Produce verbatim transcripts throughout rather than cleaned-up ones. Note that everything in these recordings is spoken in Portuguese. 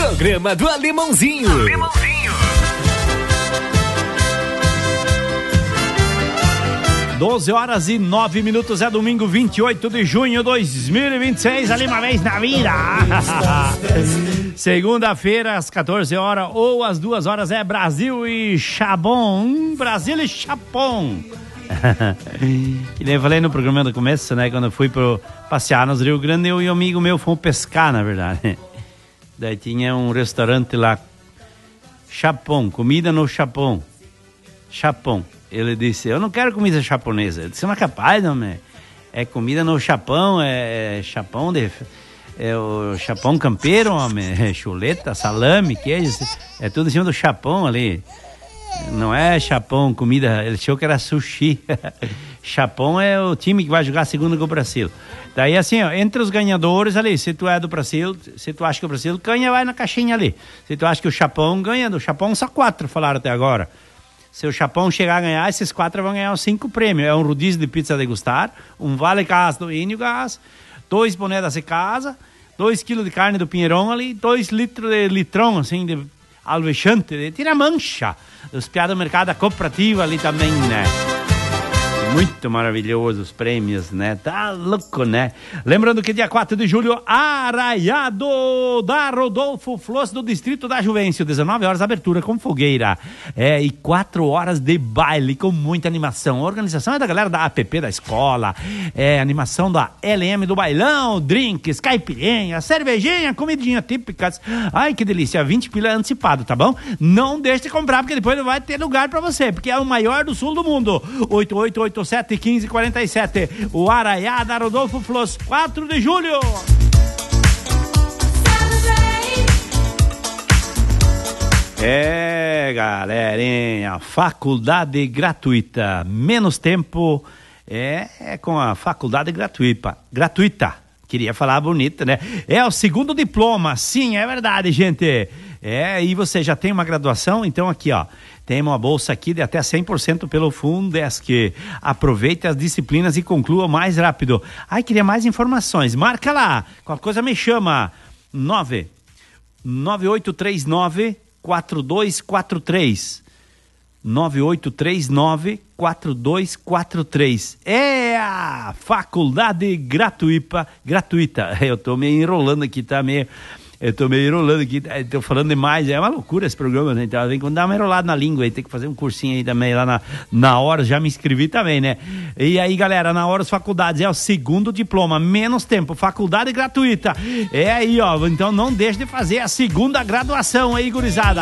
Programa do Alemãozinho. Alemãozinho. doze horas e nove minutos, é domingo vinte e oito de junho de dois mil e vinte e seis, ali uma vez na vida. Segunda-feira, às quatorze horas ou às duas horas, é Brasil e Chabon. Brasil e Chapon. Que nem eu falei no programa do começo, né? Quando eu fui pro passear nos Rio Grande, eu e um amigo meu fomos pescar, na verdade. Daí tinha um restaurante lá, Chapon, comida no Chapon. Chapon. Ele disse, eu não quero comida japonesa. Eu disse, não é capaz, não, né? É comida no Chapão, é, é chapão de... É o chapão campeiro, homem. É chuleta, salame, queijo. É tudo em cima do chapão ali. Não é chapão, comida... Ele achou que era sushi. Chapão é o time que vai jogar a segunda com o Brasil. Daí assim, ó, entre os ganhadores ali, se tu é do Brasil, se tu acha que o Brasil ganha, vai na caixinha ali. Se tu acha que o Chapão ganha, do Chapão só quatro, falaram até agora. Se o Chapão chegar a ganhar, esses quatro vão ganhar os cinco prêmios. É um rodízio de pizza a degustar, um vale gás do Índio Gás, dois bonés da Secasa, dois quilos de carne do Pinheirão ali, dois litros de litrão, assim, de alvejante, de tira-mancha, dos piados do mercado da cooperativa ali também, né? Muito maravilhoso os prêmios, né? Tá louco, né? Lembrando que dia quatro de julho, Arraiado da Rodolfo Flores do Distrito da Juvencio, dezenove horas, abertura com fogueira. É, e quatro horas de baile com muita animação. A organização é da galera da A P P da escola, é, animação da L M do bailão, drinks, caipirinha, cervejinha, comidinha típicas. Ai, que delícia, vinte pila antecipado, tá bom? Não deixe de comprar, porque depois não vai ter lugar pra você, porque é o maior do sul do mundo. oito oito oito sete quinze quarenta e sete, o Arraiado da Rodolfo Flores, quatro de julho. É, galerinha, faculdade gratuita, menos tempo, é, é com a faculdade gratuita, gratuita, queria falar bonita, né? É o segundo diploma, sim, é verdade, gente. É, e você já tem uma graduação, então aqui, ó, tem uma bolsa aqui de até cem por cento pelo Fundesc. Aproveite as disciplinas e conclua mais rápido. Ai, queria mais informações. Marca lá. Qualquer coisa me chama. nove nove oito três nove quatro dois quatro três. nove oito três nove quatro dois quatro três. É a faculdade gratuita. Gratuita. Eu tô meio enrolando aqui, tá meio... Eu tô meio enrolando aqui, tô falando demais, é uma loucura esse programa, né? Então tem que dar uma enrolada na língua aí, tem que fazer um cursinho aí também lá na, na hora, já me inscrevi também, né? E aí, galera, na hora das faculdades, é o segundo diploma, menos tempo, faculdade gratuita. É aí, ó, então não deixe de fazer a segunda graduação aí, gurizada.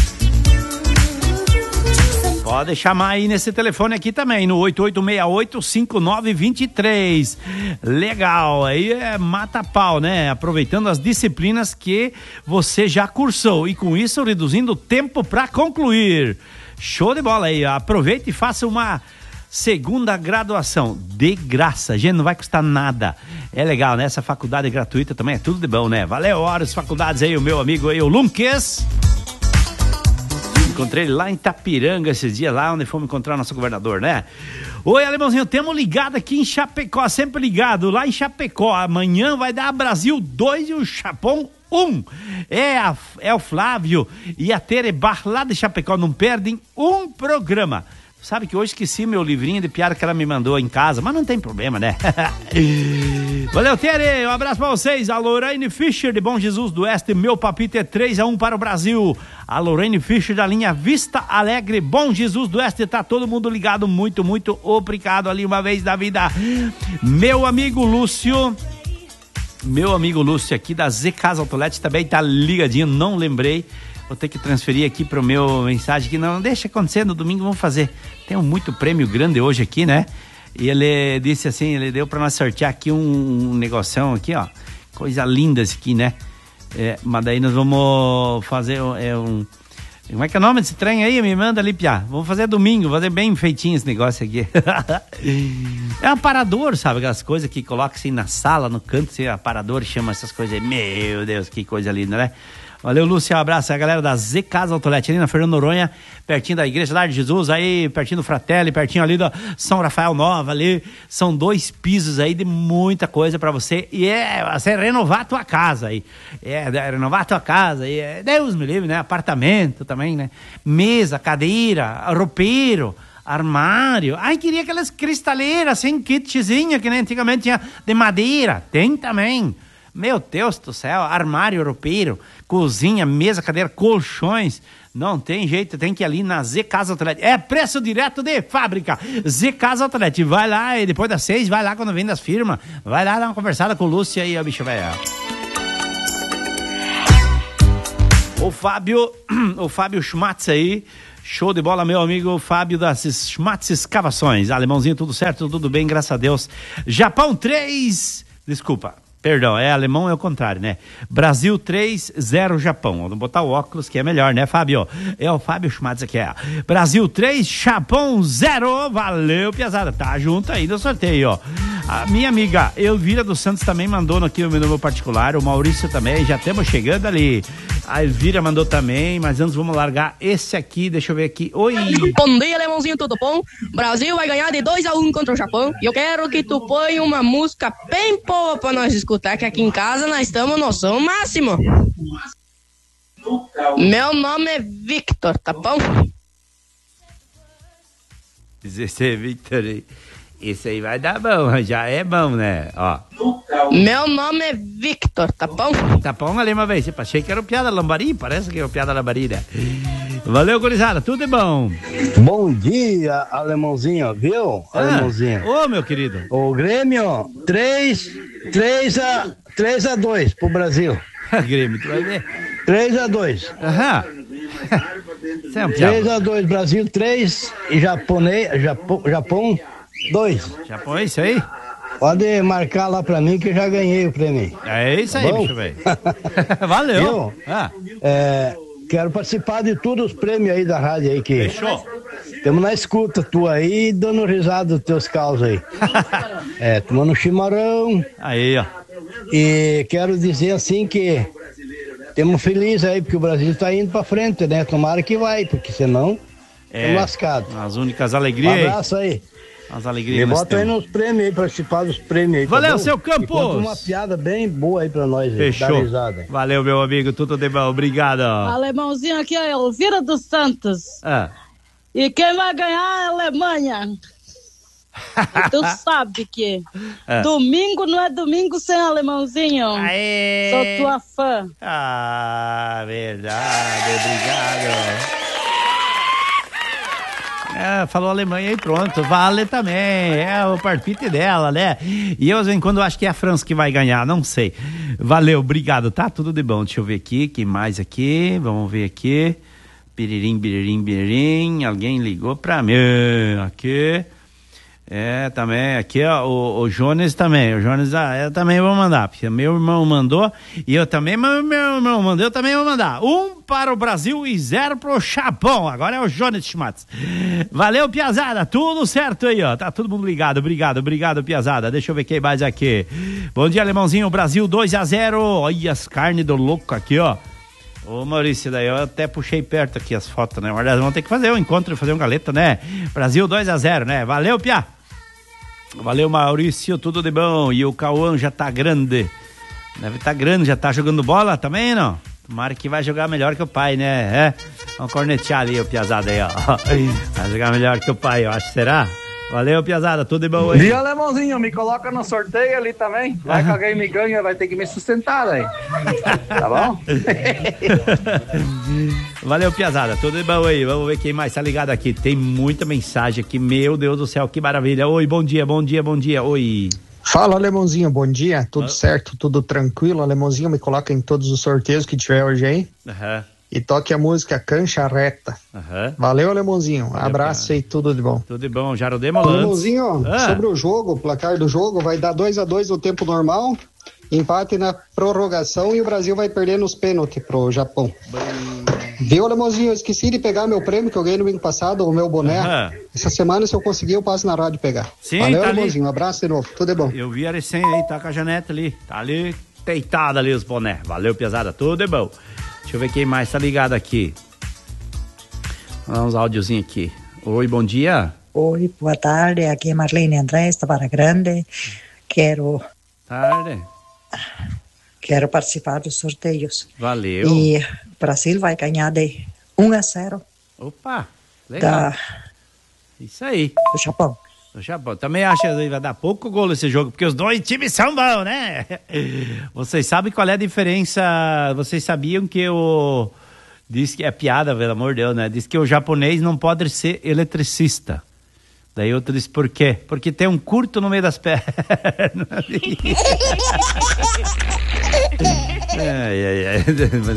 Pode chamar aí nesse telefone aqui também, no oito oito seis oito cinco nove dois três. Legal, aí é mata-pau, né? Aproveitando as disciplinas que você já cursou e com isso reduzindo o tempo para concluir. Show de bola aí, aproveite e faça uma segunda graduação de graça, gente, não vai custar nada. É legal, né? Essa faculdade gratuita também é tudo de bom, né? Valeu, horas faculdades aí, o meu amigo aí, o Lunques. Encontrei ele lá em Itapiranga esses dias, lá onde fomos encontrar nosso governador, né? Oi, Alemãozinho, temos ligado aqui em Chapecó, sempre ligado, lá em Chapecó. Amanhã vai dar Brasil dois e o Chapão um. É, a, é o Flávio e a Terebar lá de Chapecó, não perdem um programa. Sabe que hoje esqueci meu livrinho de piada que ela me mandou em casa, mas não tem problema, né? Valeu, Tere, um abraço pra vocês. A Lorraine Fischer de Bom Jesus do Oeste, meu palpite é três a um para o Brasil. A Lorraine Fischer da linha Vista Alegre, Bom Jesus do Oeste, tá todo mundo ligado, muito, muito obrigado ali uma vez da vida. Meu amigo Lúcio, meu amigo Lúcio aqui da Z Casa Autolete também tá ligadinho, não lembrei. Vou ter que transferir aqui pro meu mensagem que não, não deixa acontecer, no domingo vamos fazer. Tem muito prêmio grande hoje aqui, né? E ele disse assim, ele deu para nós sortear aqui um, um negoção aqui, ó. Coisa linda esse aqui, né? É, mas daí nós vamos fazer é, um... Como é que é o nome desse trem aí? Me manda ali, piá. Vamos fazer domingo, fazer bem feitinho esse negócio aqui. É um aparador, sabe? Aquelas coisas que coloca assim na sala, no canto, assim, aparador, chama essas coisas aí. Meu Deus, que coisa linda, né? Valeu, Lúcia, um abraço. É a galera da Z Casa Autolete, ali na Fernando Noronha, pertinho da Igreja Lar de Jesus, aí pertinho do Fratelli, pertinho ali do São Rafael Nova, ali. São dois pisos aí de muita coisa pra você. E é você renovar a tua casa aí. É, renovar a tua casa. E é, Deus me livre, né? Apartamento também, né? Mesa, cadeira, roupeiro, armário. Ai, queria aquelas cristaleiras assim, kitzinha que nem antigamente tinha de madeira. Tem também. Meu Deus do céu, armário europeiro, cozinha, mesa, cadeira, colchões. Não tem jeito, tem que ir ali na Z Casa Outlet. É preço direto de fábrica. Z Casa Outlet. Vai lá e depois das seis, vai lá quando vem das firmas. Vai lá dar uma conversada com o Lúcio aí, ó, bicho velho. O Fábio, o Fábio Schmatz aí. Show de bola, meu amigo Fábio das Schmatz Escavações. Alemãozinho, tudo certo, tudo bem, graças a Deus. Japão três, desculpa. Perdão, é alemão, é o contrário, né? Brasil três zero Japão. Vamos botar o óculos que é melhor, né, Fábio? É o Fábio Schmatz aqui, é. Brasil três, Japão zero. Valeu, piazada. Tá junto aí no sorteio, ó. A minha amiga Elvira dos Santos também mandou aqui no meu particular. O Maurício também, já estamos chegando ali. A Elvira mandou também, mas antes vamos largar esse aqui, deixa eu ver aqui. Oi! Bom dia, alemãozinho, tudo bom? Brasil vai ganhar de dois a um contra o Japão. E eu quero que tu põe uma música bem boa pra nós escutar, que aqui em casa nós estamos no som máximo. Meu nome é Victor, tá bom? Esse é Victor aí. Esse aí vai dar bom, já é bom, né? Ó. Meu nome é Victor, tá bom? Tá bom ali uma vez. Achei que era o Piada Lambari, parece que é o Piada Lambari, né? Valeu, gurizada, tudo é bom. Bom dia, alemãozinho, viu? Ah, alemãozinho. Ô, meu querido. O Grêmio, três a dois pro Brasil. Grêmio, tu vai ver. três a dois. Aham. É um três a dois, Brasil três e japonês, Japão, Japão dois. Japão, é isso aí? Pode marcar lá pra mim que eu já ganhei o prêmio. É isso aí, tá bicho, velho. Valeu. Ah. É, quero participar de todos os prêmios aí da rádio aí que... Fechou. Estamos na escuta tua aí, dando risada dos teus causos aí. É, tomando um chimarrão. Aí, ó. E quero dizer assim que estamos felizes aí, porque o Brasil está indo para frente, né? Tomara que vai, porque senão estamos É, lascados. as únicas alegrias. Um abraço aí. As alegrias. Me nós bota aí temos. nos prêmios aí, participar dos prêmios aí. Valeu, tá seu Campos. E conta uma piada bem boa aí pra nós. Aí, Fechou. dar risada. Valeu, meu amigo, tudo de bom. Obrigado. Alemãozinho aqui é Elvira dos Santos. Ah. E quem vai ganhar é a Alemanha. E tu sabe que Ah. domingo não é domingo sem alemãozinho. Aê. Sou tua fã. Ah, verdade, obrigado. É, falou Alemanha e pronto, vale também, é o palpite dela, né? E eu, às vezes, quando acho que é a França que vai ganhar, não sei. Valeu, obrigado, tá? Tudo de bom. Deixa eu ver aqui, que mais aqui? Vamos ver aqui. Piririm, biririm, biririm. Alguém ligou pra mim. Aqui. É, também, aqui, ó, o, o Jones também, o Jones, ah, eu também vou mandar, porque meu irmão mandou, e eu também, meu, meu irmão mandou, eu também vou mandar, um para o Brasil e zero pro Japão, agora é o Jones Schmatz. Valeu, piazada, tudo certo aí, ó, tá todo mundo ligado, obrigado, obrigado, piazada, deixa eu ver quem mais aqui. Bom dia, alemãozinho, Brasil dois a zero, olha as carnes do louco aqui, ó. Ô Maurício, daí eu até puxei perto aqui as fotos, né? Mas vamos ter que fazer um encontro, fazer um galeta, né? Brasil dois a zero, né? Valeu, Pia! Valeu, Maurício, tudo de bom. E o Cauã já tá grande. Deve tá grande, já tá jogando bola também, não? Tomara que vai jogar melhor que o pai, né? É. Vamos cornetear ali o piazada aí, ó. Vai jogar melhor que o pai, eu acho, será? Valeu, piazada, tudo de bom aí. Dia, alemãozinho, me coloca no sorteio ali também. Vai que alguém me ganha, vai ter que me sustentar aí. Tá bom? Valeu, piazada, tudo de bom aí. Vamos ver quem mais tá ligado aqui. Tem muita mensagem aqui, meu Deus do céu, que maravilha. Oi, bom dia, bom dia, bom dia. Oi. Fala, alemãozinho, bom dia. Tudo ah. certo, tudo tranquilo. Alemãozinho, me coloca em todos os sorteios que tiver hoje aí. Aham. Uhum. E toque a música Cancha Reta. Uhum. Valeu, alemãozinho. Valeu, abraço cara. E tudo de bom. Tudo de bom, Jarodemo Lantos. Alemãozinho, ah. sobre o jogo, o placar do jogo, vai dar dois a dois no tempo normal, empate na prorrogação e o Brasil vai perder nos pênaltis pro Japão. Bem... Viu, alemãozinho? Eu esqueci de pegar meu prêmio que eu ganhei no domingo passado, o meu boné. Uhum. Essa semana, se eu conseguir, eu passo na rádio pegar. Sim, valeu, tá alemãozinho. Um abraço de novo. Tudo de bom. Eu vi a recém aí, tá com a Janete ali. Tá ali, deitada ali os boné. Valeu, pesada. Tudo de bom. Deixa eu ver quem mais tá ligado aqui. Vamos dar uns áudiozinhos aqui. Oi, bom dia. Oi, boa tarde. Aqui é Marlene Andrés, Tabará Grande. Quero... Tarde. Quero participar dos sorteios. Valeu. E o Brasil vai ganhar de um a zero. Opa, legal. Da... Isso aí. Do Japão. Do Japão. Também acho que vai dar pouco gol esse jogo, porque os dois times são bons, né? Vocês sabem qual é a diferença? Vocês sabiam que o... Diz que é piada, pelo amor de Deus, né? Diz que o japonês não pode ser eletricista. Daí outro diz, por quê? Porque tem um curto no meio das pernas. ai, ai, ai.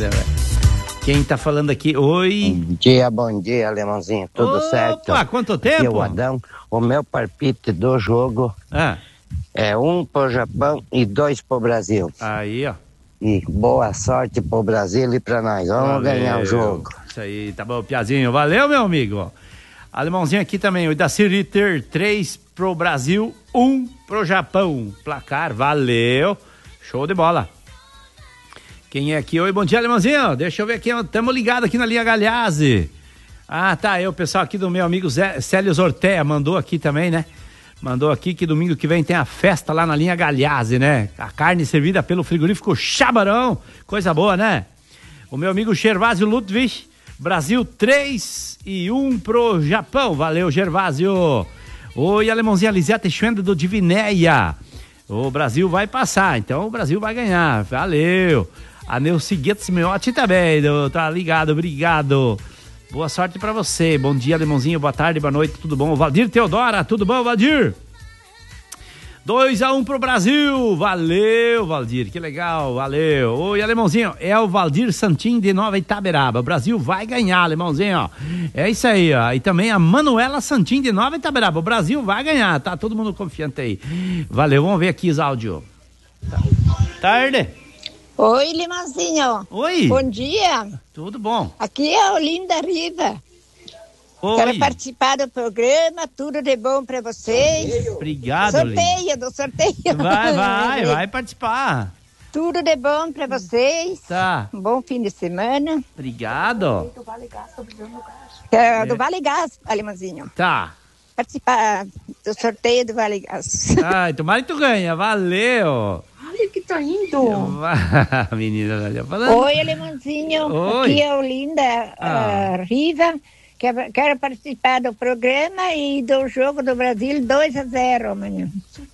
Quem tá falando aqui? Oi. Bom dia, bom dia, Alemãozinho. Tudo Opa, certo? Opa, quanto tempo? Aqui é o Adão. O meu palpite do jogo ah. é um pro Japão e dois pro Brasil. Aí, ó. E boa sorte pro Brasil e pra nós. Vamos Valeu. ganhar o jogo. Isso aí, tá bom, Piazinho. Valeu, meu amigo. Alemãozinho aqui também, o Idacir Ritter, três pro Brasil, um pro Japão. Placar, valeu. Show de bola. Quem é aqui? Oi, bom dia, Alemãozinho. Deixa eu ver aqui, estamos ligados aqui na linha Galhazzi. Ah, tá, é o pessoal aqui do meu amigo Zé, Célio Zortea, mandou aqui também, né? Mandou aqui que domingo que vem tem a festa lá na linha Galhazzi, né? A carne servida pelo frigorífico Chabarão. Coisa boa, né? O meu amigo Gervásio Ludwig, Brasil três e um pro Japão. Valeu, Gervásio. Oi, Alemãozinha, Lisete Schwender do Divinéia. O Brasil vai passar, então o Brasil vai ganhar. Valeu. A Neuci Guedes Miotti também, tá ligado, obrigado. Boa sorte pra você. Bom dia, Alemãozinho. Boa tarde, boa noite, tudo bom? Valdir Teodora, tudo bom, Valdir? dois a um pro Brasil. Valeu, Valdir, que legal, valeu. Oi, Alemãozinho, é o Valdir Santin de Nova Itaberaba. O Brasil vai ganhar, Alemãozinho, ó. É isso aí, ó. E também a Manuela Santin de Nova Itaberaba. O Brasil vai ganhar, tá todo mundo confiante aí. Valeu, vamos ver aqui os áudios. Tá. Tarde. Oi, Limãozinho. Oi. Bom dia. Tudo bom? Aqui é a Olinda Riva. Oi. Quero participar do programa, tudo de bom pra vocês. Obrigado, Sorteio, Olinda. do sorteio. Vai, vai, vai participar. Tudo de bom pra vocês. Tá. Um bom fim de semana. Obrigado. É, do Vale Gás, Alemãozinho. Tá. Participar do sorteio do Vale Gás. Ai, tomara que tu ganha, valeu. Olha que tá indo. Menina, olha, falando. Oi, Alemãozinho. Oi. Aqui é a Olinda Ah. uh, Riva. Quero, quero participar do programa e do jogo do Brasil dois a zero amanhã.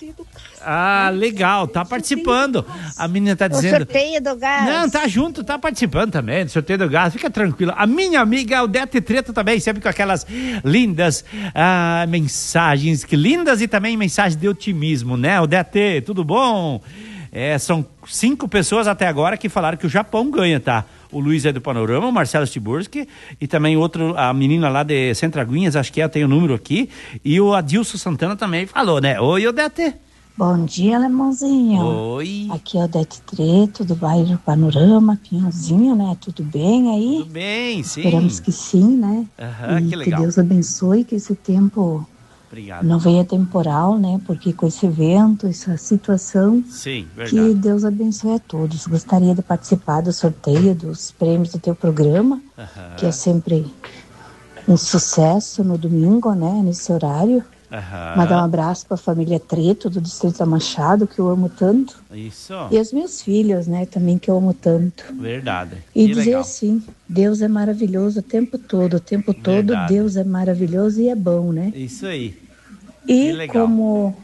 Ah, legal, tá participando. A menina tá O dizendo... sorteio do gás. Não, tá junto, tá participando também do sorteio do gás, fica tranquilo. A minha amiga Odete Treta também, sempre com aquelas lindas ah, mensagens, que lindas e também mensagens de otimismo, né, Odete? Tudo bom? É, são cinco pessoas até agora que falaram que o Japão ganha, tá? O Luiz é do Panorama, o Marcelo Stiburski e também outro, a menina lá de Centraguinhas, acho que ela tem o número aqui, e o Adilson Santana também falou, né? Oi, Odete. Bom dia, Alemãozinho. Oi. Aqui é o Odete Treto, do bairro Panorama, Pinhãozinho, né? Tudo bem aí? Tudo bem, sim. Esperamos que sim, né? Aham, e que legal. Que Deus abençoe, que esse tempo Obrigado. não venha temporal, né? Porque com esse evento, essa situação, Sim, verdade. que Deus abençoe a todos. Gostaria de participar do sorteio dos prêmios do teu programa, Aham. que é sempre um sucesso no domingo, né? Nesse horário. Aham. Mandar um abraço para a família Treto, do Distrito da Machado, que eu amo tanto. Isso. E os meus filhos, né, também, que eu amo tanto. Verdade. E Que dizer legal. assim, Deus é maravilhoso o tempo todo, o tempo todo Verdade. Deus é maravilhoso e é bom, né? Isso aí. E Que legal. como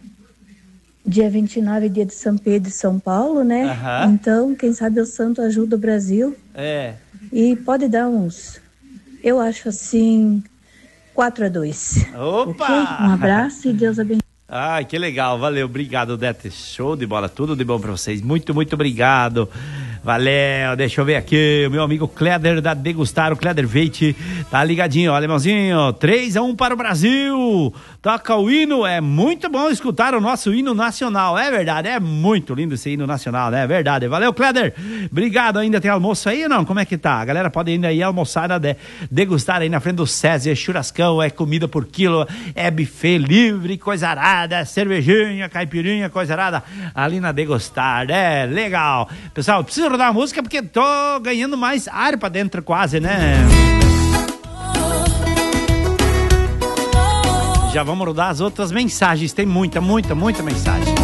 dia vinte e nove é dia de São Pedro e São Paulo, né? Aham. Então, quem sabe o santo ajuda o Brasil. É. E pode dar uns, eu acho assim, quatro a dois. Opa! Ok? Um abraço e Deus abençoe. Ai, que legal, valeu, obrigado, Odete, show de bola, tudo de bom pra vocês, muito, muito obrigado, valeu, deixa eu ver aqui, o meu amigo Kleder da Degustar, o Kleder Veite, tá ligadinho, ó, alemãozinho, três a um para o Brasil, toca o hino, é muito bom escutar o nosso hino nacional, é verdade, é muito lindo esse hino nacional, né, é verdade, valeu, Kleder, obrigado, ainda tem almoço aí ou não, como é que tá, a galera pode ainda ir almoçar, de, degustar aí na frente do César, é churrascão, é comida por quilo, é buffet livre, coisa arada, cervejinha, caipirinha, coisa arada, ali na Degustar, é legal. Pessoal, preciso rodar a música porque tô ganhando mais ar pra dentro quase, né? Já vamos rodar as outras mensagens. Tem muita, muita, muita mensagem.